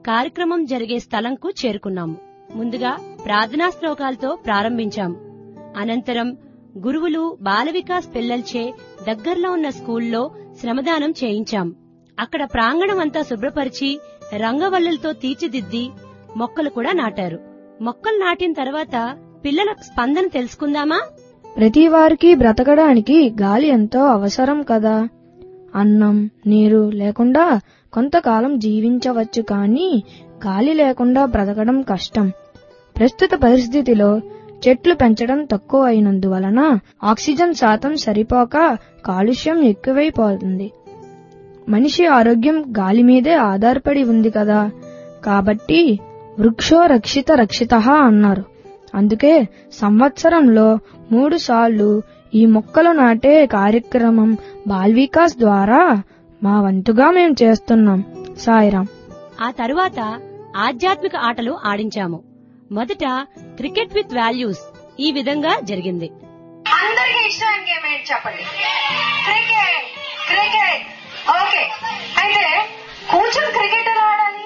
కార్యక్రమం జరిగే స్థలంకు చేరుకున్నాము. ముందుగా ప్రార్థనా శ్లోకాలతో ప్రారంభించాము. అనంతరం గురువులు బాల వికాస్ పిల్లల్చే దగ్గర్లో ఉన్న స్కూల్లో శ్రమదానం చేయించాం. అక్కడ ప్రాంగణం అంతా శుభ్రపరిచి రంగవల్లులతో తీర్చిదిద్ది మొక్కలు కూడా నాటారు. మొక్కలు నాటిన తర్వాత పిల్లల స్పందన తెలుసుకుందామా? ప్రతి వారికి బ్రతకడానికి గాలి ఎంతో అవసరం కదా. అన్నం, నీరు లేకుండా కొంతకాలం జీవించవచ్చు, కానీ గాలి లేకుండా బ్రతకడం కష్టం. ప్రస్తుత పరిస్థితిలో చెట్లు పెంచడం తక్కువ అయినందువలన ఆక్సిజన్ శాతం సరిపోక కాలుష్యం ఎక్కువైపోతుంది. మనిషి ఆరోగ్యం గాలి మీదే ఆధారపడి ఉంది కదా. కాబట్టి వృక్షో రక్షిత రక్షితః అన్నారు. అందుకే సంవత్సరంలో 3 సార్లు ఈ మొక్కలు నాటే కార్యక్రమం బాల్ వికాస్ ద్వారా మా వంతుగా మేం చేస్తున్నాం. సాయిరాం. ఆ తరువాత ఆధ్యాత్మిక ఆటలు ఆడించాము. మొదట క్రికెట్ విత్ వాల్యూస్ ఈ విధంగా జరిగింది. అందరికీ ఇష్టమైన గేమ్ ఏంటి చెప్పండి? క్రికెట్. క్రికెట్. ఓకే, అయితే కూర్చొని క్రికెట్ ఎలా ఆడాలి?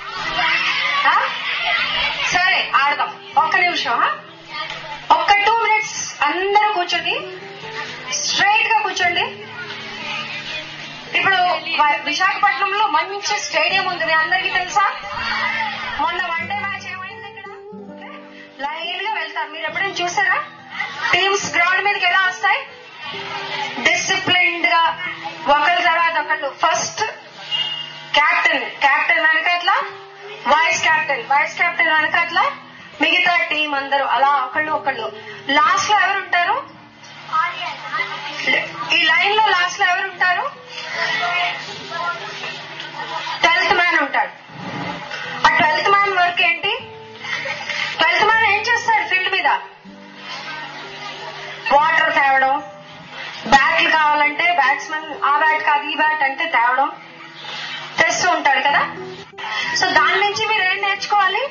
సరే ఆడదాం. ఒక్క నిమిషం, ఒక్క 2 minutes అందరూ కూర్చోండి, స్ట్రైట్ గా కూర్చోండి. ఇప్పుడు విశాఖపట్నంలో మంచి స్టేడియం ఉంది, మీ అందరికీ తెలుసా? మొన్న వన్డే మ్యాచ్ ఏమైంది ఇక్కడ? లైన్ గా వెళ్తారు. మీరు ఎప్పుడైనా చూసారా? టీమ్స్ గ్రౌండ్ మీదకి ఎలా వస్తాయి? డిసిప్లిన్డ్ గా ఒకరి తర్వాత ఒకళ్ళు. ఫస్ట్ క్యాప్టెన్ వెనకట్లా వైస్ కెప్టెన్ వెనకట్లా మిగతా టీం అందరూ అలా ఒకళ్ళు. లాస్ట్ లో ఎవరు ఉంటారు? ఈ లైన్ లో లాస్ట్ లో ఎవరు ఉంటారు? 12th మ్యాన్ ఉంటాడు. ఆ 12th మ్యాన్ వర్క్ ఏంటి? 12th మ్యాన్ ఏం చేస్తాడు? ఫీల్డ్ మీద వాటర్ తేవడం, బ్యాట్లు కావాలంటే బ్యాట్స్మెన్ ఆ బ్యాట్ కాదు ఈ బ్యాట్ అంటే తేవడం, తెస్తూ ఉంటాడు కదా. సో దాని నుంచి మీరు ఏం నేర్చుకోవాలి?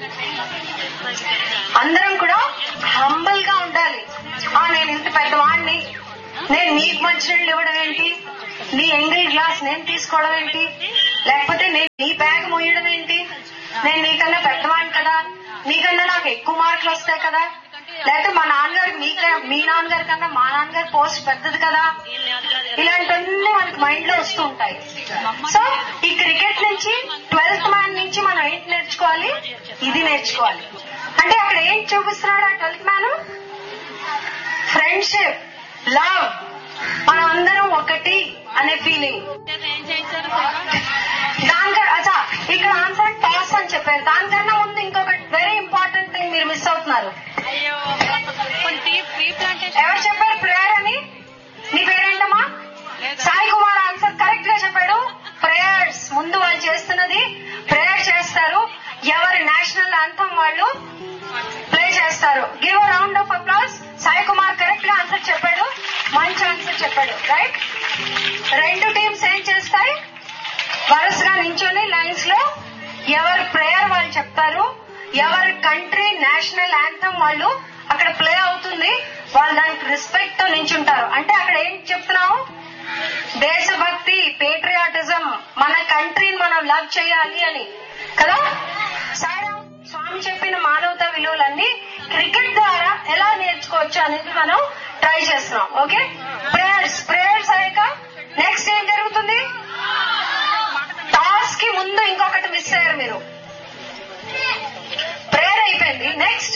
అందరం కూడా హంబల్ గా ఉండాలి. నేను ఇంత పెద్దవాడిని, నేను నీకు మంచినీళ్ళు ఇవ్వడం ఏంటి, నీ ఎంగిల్ గ్లాస్ నేను తీసుకోవడం ఏంటి, లేకపోతే నేను నీ బ్యాగ్ మోయడం ఏంటి, నేను నీకన్నా పెద్దవాడిని కదా, నీకన్నా నాకు ఎక్కువ మార్కులు వస్తాయి కదా, లేకపోతే మా నాన్నగారికి మీ నాన్నగారి కన్నా మా నాన్నగారి పోస్ట్ పెద్దది కదా, ఇలాంటివన్నీ మనకి మైండ్ లో వస్తూ ఉంటాయి. సో ఈ క్రికెట్ నుంచి 12th మ్యాన్ నుంచి మనం ఏంటి నేర్చుకోవాలి? ఇది నేర్చుకోవాలి. అంటే అక్కడ ఏం చూపిస్తున్నాడు ఆ 12th మ్యాన్? ఫ్రెండ్షిప్, లవ్, మనం అందరం ఒకటి అనే ఫీలింగ్. దానికన్నా ఇక్కడ ఆన్సర్ టాస్ అని చెప్పారు. దానికన్నా ముందు ఇంకొక వెరీ ఇంపార్టెంట్ థింగ్ మీరు మిస్ అవుతున్నారు. ఎవరు చెప్పారు ప్రేయర్ అని? నీ పేరేంటమ్మా? సాయి కుమార్ ఆన్సర్ కరెక్ట్ గా చెప్పాడు. ప్రేయర్స్ ముందు వాళ్ళు చేస్తున్నది ప్రేయర్ చేస్తారు. ఎవరి నేషనల్ యాంథమ్ వాళ్ళు ప్లే చేస్తారు. Give a round of applause. Sai Kumar correct గా ఆన్సర్ చెప్పాడు, మంచి ఆన్సర్ చెప్పాడు. రైట్. 2 టీమ్స్ ఏం చేస్తాయి? వరుసగా నించొని లైన్స్ లో ఎవరి ప్రేయర్ వాళ్ళు చెప్తారు, ఎవరి కంట్రీ నేషనల్ యాంథమ్ వాళ్ళు అక్కడ ప్లే అవుతుంది, వాళ్ళు దానికి రెస్పెక్ట్ తో నించుంటారు. అంటే అక్కడ ఏం చెప్తున్నావు? దేశభక్తి, పేట్రియాటిజం, మన కంట్రీని మనం లవ్ చేయాలి అని కదా. సాయిరామ్ స్వామి చెప్పిన మానవతా విలువలన్నీ క్రికెట్ ద్వారా ఎలా నేర్చుకోవచ్చు అనేది మనం ట్రై చేస్తున్నాం. ఓకే, ప్రేయర్స్ అయ్యాక నెక్స్ట్ ఏం జరుగుతుంది? టాస్ కి ముందు ఇంకొకటి మిస్ అయ్యారు మీరు. ప్రేయర్ అయిపోయింది, నెక్స్ట్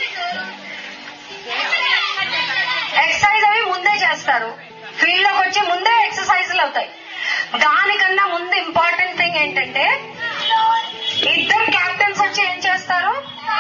ఎక్సర్సైజ్ అవి ముందే చేస్తారు. ఫీల్డ్ లోకి వచ్చి ముందే ఎక్సర్సైజ్లు అవుతాయి. దానికన్నా ముందు ఇంపార్టెంట్ థింగ్ ఏంటంటే 2 క్యాప్టెన్స్ వచ్చి ఏం చేస్తారు?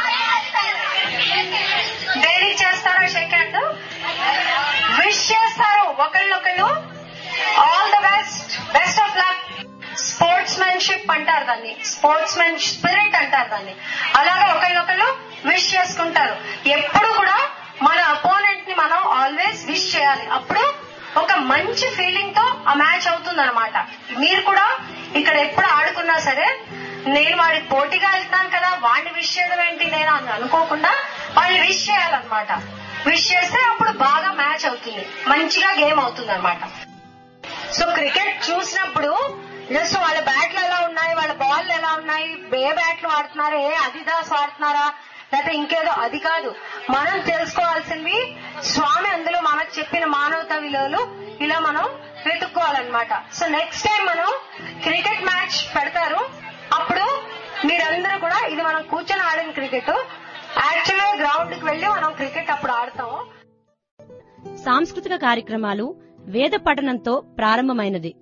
దేనికి చేస్తారో షేక్ హ్యాండ్ విష్ చేస్తారు ఒకళ్ళొకళ్ళు. All the best of luck. Sportsmanship అంటారు దాన్ని, స్పోర్ట్స్మెన్ స్పిరిట్ అంటారు దాన్ని. అలాగే ఒకళ్ళొకళ్ళు విష్ చేసుకుంటారు. ఎప్పుడు కూడా మన అపోనెంట్ ని మనం ఆల్వేస్ విష్ చేయాలి. అప్పుడు ఒక మంచి ఫీలింగ్ తో ఆ మ్యాచ్ అవుతుంది అనమాట. మీరు కూడా ఇక్కడ ఎప్పుడు ఆడుకున్నా సరే, నేను వాడికి పోటీగా వెళ్తాను కదా, వాడిని విష్ చేయడం ఏంటి నేను అని అనుకోకుండా వాళ్ళని విష్ చేయాలన్నమాట. విష్ చేస్తే అప్పుడు బాగా మ్యాచ్ అవుతుంది, మంచిగా గేమ్ అవుతుంది అనమాట. సో క్రికెట్ చూసినప్పుడు జస్ట్ వాళ్ళ బ్యాట్లు ఎలా ఉన్నాయి, వాళ్ళ బాల్ ఎలా ఉన్నాయి ఉన్నాయి, ఏ బ్యాట్లు వాడుతున్నారా, ఏ అదిదాస్ వాడుతున్నారా, లేకపోతే ఇంకేదో, అది కాదు. మనం తెలుసుకోవాల్సినవి స్వామి అందులో మనకు చెప్పిన మానవతా విలువలు ఇలా మనం వెతుక్కోవాలన్నమాట. సో నెక్స్ట్ టైం మనం క్రికెట్ మ్యాచ్ పెడతారు, అప్పుడు మీరందరూ కూడా, ఇది మనం కూర్చొని ఆడిన క్రికెట్, యాక్చువల్గా గ్రౌండ్ కి వెళ్లి మనం క్రికెట్ అప్పుడు ఆడతాము. సాంస్కృతిక కార్యక్రమాలు వేద పఠనంతో ప్రారంభమైనది.